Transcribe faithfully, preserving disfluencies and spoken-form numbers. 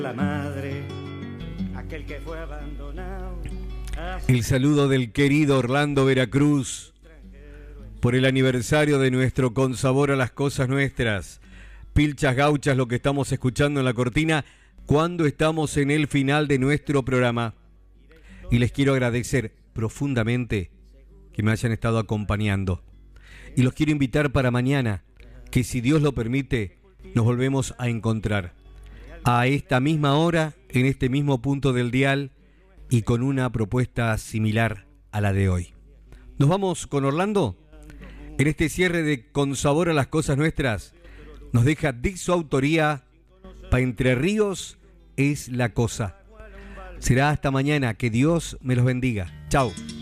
La madre, aquel que fue abandonado. El saludo del querido Orlando Veracruz por el aniversario de nuestro Con Sabor a las Cosas Nuestras. Pilchas Gauchas, lo que estamos escuchando en la cortina cuando estamos en el final de nuestro programa. Y les quiero agradecer profundamente que me hayan estado acompañando. Y los quiero invitar para mañana, que si Dios lo permite, nos volvemos a encontrar. A esta misma hora, en este mismo punto del dial y con una propuesta similar a la de hoy. Nos vamos con Orlando. En este cierre de Con Sabor a las Cosas Nuestras, nos deja de su autoría, Pa' Entre Ríos es la cosa. Será hasta mañana, que Dios me los bendiga. Chao.